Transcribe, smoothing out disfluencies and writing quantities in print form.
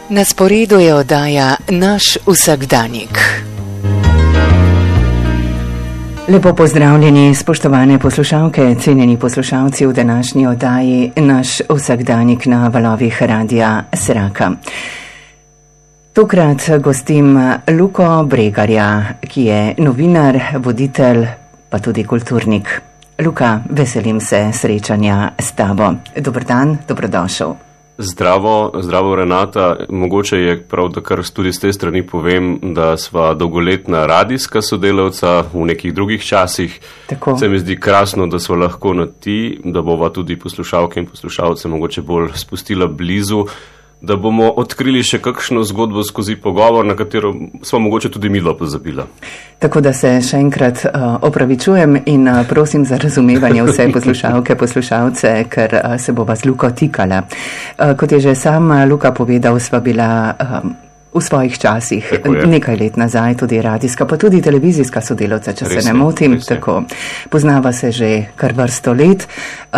Na sporedu je oddaja Naš vsakdanjik. Lepo pozdravljeni, spoštovane poslušalke, cenjeni poslušalci v današnji oddaji Naš vsakdanjik na valovih Radia Sraka. Tokrat gostim Luko Bregarja, ki je novinar, voditelj, pa tudi kulturnik. Luka, veselim se srečanja s tabo. Dober dan, dobrodošel. Zdravo Renata. Mogoče je prav, da kar tudi z te strani povem, da sva dolgoletna radijska sodelavca v nekih drugih časih. Tako. Se mi zdi krasno, da sva lahko na ti, da bova tudi poslušalke in poslušalce mogoče bolj spustila blizu, da bomo odkrili še kakšno zgodbo skozi pogovor, na katero sva mogoče tudi midva pozabila. Tako da se še enkrat opravičujem in prosim za razumevanje vse poslušalke, poslušalce, ker se bova z Luko tikala. Kot je že sam Luka povedal, sva bila v svojih časih nekaj let nazaj tudi radijska, pa tudi televizijska sodelavca, če se ne motim. Tako. Poznava se že kar vrsto let.